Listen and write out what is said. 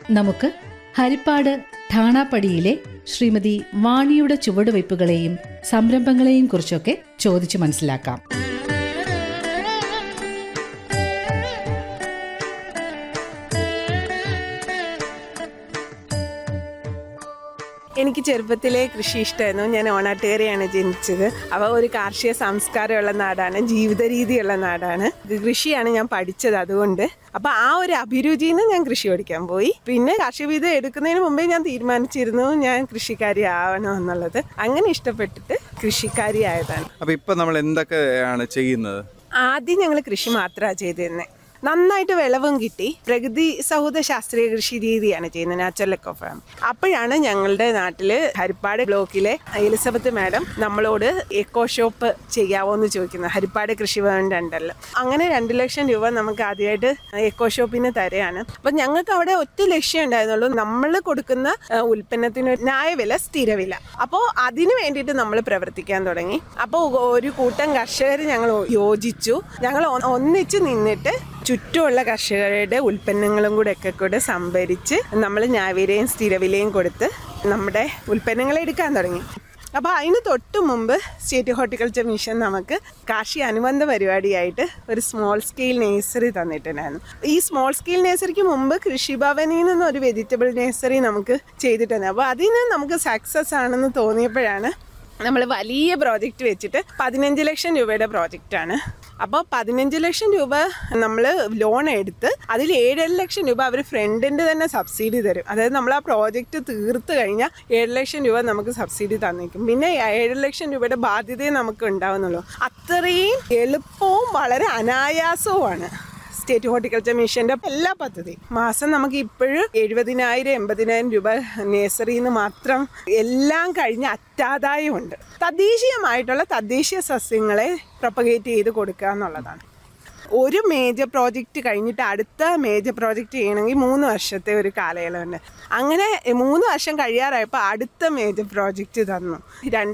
നമുക്ക് ഹരിപ്പാട് ഠാണാപ്പടിയിലെ ശ്രീമതി വാണിയുടെ ചുവടുവയ്പ്പുകളെയും സംരംഭങ്ങളെയും കുറിച്ചൊക്കെ ചോദിച്ചു മനസ്സിലാക്കാം. എനിക്ക് ചെറുപ്പത്തിലെ കൃഷി ഇഷ്ടമായിരുന്നു. ഞാൻ ഓണാട്ടുകരയാണ് ജനിച്ചത്. അപ്പോൾ ഒരു കാർഷിക സംസ്കാരമുള്ള നാടാണ്, ജീവിത രീതിയുള്ള നാടാണ്. കൃഷിയാണ് ഞാൻ പഠിച്ചത്. അതുകൊണ്ട് അപ്പോൾ ആ ഒരു അഭിരുചിയിൽ നിന്ന് ഞാൻ കൃഷി പഠിക്കാൻ പോയി. പിന്നെ കാർഷിക വിദ്യ എടുക്കുന്നതിന് മുമ്പേ ഞാൻ തീരുമാനിച്ചിരുന്നു ഞാൻ കൃഷിക്കാരി ആവണം എന്നുള്ളത്. അങ്ങനെ ഇഷ്ടപ്പെട്ടിട്ട് കൃഷിക്കാരി ആയതാണ്. അപ്പോൾ ഇപ്പോൾ നമ്മൾ എന്തൊക്കെയാണ് ചെയ്യുന്നത്? ആദ്യം ഞങ്ങൾ കൃഷി മാത്രമാണ് ചെയ്തിരുന്നത്. നന്നായിട്ട് വിളവും കിട്ടി. പ്രകൃതി സൗഹൃദ ശാസ്ത്രീയ കൃഷി രീതിയാണ് ചെയ്യുന്നത്, നാച്ചുറൽ എക്കോ ഫാം. അപ്പോഴാണ് ഞങ്ങളുടെ നാട്ടിൽ ഹരിപ്പാട് ബ്ലോക്കിലെ എലിസബത്ത് മാഡം നമ്മളോട് എക്കോ ഷോപ്പ് ചെയ്യാവോ എന്ന് ചോദിക്കുന്നത്, ഹരിപ്പാട് കൃഷിഭവൻ്റെ അണ്ടറിൽ. അങ്ങനെ 2 ലക്ഷം രൂപ നമുക്ക് ആദ്യമായിട്ട് എക്കോ ഷോപ്പിന് തരികയാണ്. അപ്പം ഞങ്ങൾക്ക് അവിടെ ഒറ്റ ലക്ഷ്യം ഉണ്ടായിരുന്നുള്ളൂ, നമ്മൾ കൊടുക്കുന്ന ഉൽപ്പന്നത്തിന് ന്യായവില, സ്ഥിരവില. അപ്പോൾ അതിന് വേണ്ടിയിട്ട് നമ്മൾ പ്രവർത്തിക്കാൻ തുടങ്ങി. അപ്പോൾ ഒരു കൂട്ടം കർഷകർ ഞങ്ങൾ യോജിച്ചു. ഞങ്ങൾ ഒന്നിച്ച് നിന്നിട്ട് ചുറ്റുമുള്ള കർഷകരുടെ ഉൽപ്പന്നങ്ങളും കൂടെ സംഭരിച്ച് നമ്മൾ ന്യായവിലയും സ്ഥിരവിലയും കൊടുത്ത് നമ്മുടെ ഉൽപ്പന്നങ്ങൾ എടുക്കാൻ തുടങ്ങി. അപ്പോൾ അതിന് തൊട്ട് മുമ്പ് സ്റ്റേറ്റ് ഹോർട്ടിക്കൾച്ചർ മിഷൻ നമുക്ക് കാർഷിക അനുബന്ധ പരിപാടിയായിട്ട് ഒരു സ്മോൾ സ്കെയിൽ നേഴ്സറി തന്നിട്ടുണ്ടായിരുന്നു. ഈ സ്മോൾ സ്കെയിൽ നേഴ്സറിക്ക് മുമ്പ് കൃഷിഭവനിൽ നിന്ന് ഒരു വെജിറ്റബിൾ നേഴ്സറി നമുക്ക് ചെയ്തിട്ടുണ്ട്. അപ്പോൾ അതിന് നമുക്ക് സക്സസ് ആണെന്ന് തോന്നിയപ്പോഴാണ് നമ്മൾ വലിയ പ്രോജക്റ്റ് വെച്ചിട്ട് 15 ലക്ഷം രൂപയുടെ പ്രോജക്റ്റാണ്. അപ്പോൾ 15 ലക്ഷം രൂപ നമ്മൾ ലോൺ എടുത്ത് അതിൽ 7 ലക്ഷം രൂപ അവർ ഫ്രണ്ടിൻ്റെ തന്നെ സബ്സിഡി തരും. അതായത് നമ്മൾ ആ പ്രോജക്റ്റ് തീർത്ത് കഴിഞ്ഞാൽ 7 ലക്ഷം രൂപ നമുക്ക് സബ്സിഡി തന്നിരിക്കും. പിന്നെ 7 ലക്ഷം രൂപയുടെ ബാധ്യതയെ നമുക്ക് ഉണ്ടാവുന്നുള്ളൂ. അത്രയും എളുപ്പവും വളരെ അനായാസവുമാണ് സ്റ്റേറ്റ് ഹോർട്ടിക്കൾച്ചർ മിഷൻ്റെ എല്ലാ പദ്ധതിയും. മാസം നമുക്ക് ഇപ്പോഴും 70,000-80,000 രൂപ നേഴ്സറിയിൽ നിന്ന് മാത്രം എല്ലാം കഴിഞ്ഞ് അറ്റാദായമുണ്ട്. തദ്ദേശീയമായിട്ടുള്ള തദ്ദേശീയ സസ്യങ്ങളെ പ്രൊപ്പഗേറ്റ് ചെയ്ത് കൊടുക്കുക എന്നുള്ളതാണ്. ഒരു മേജർ പ്രോജക്റ്റ് കഴിഞ്ഞിട്ട് അടുത്ത മേജർ പ്രോജക്റ്റ് ചെയ്യണമെങ്കിൽ 3 വർഷത്തെ ഒരു കാലയളവുണ്ട്. അങ്ങനെ 3 വർഷം കഴിയാറായപ്പോൾ അടുത്ത മേജർ പ്രോജക്റ്റ് തന്നു.